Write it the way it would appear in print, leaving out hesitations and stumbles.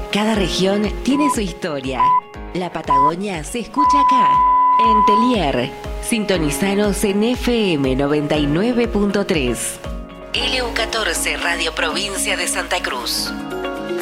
Cada región tiene su historia. La Patagonia se escucha acá, en Telier. Sintonizanos en FM 99.3. LU14 Radio Provincia de Santa Cruz.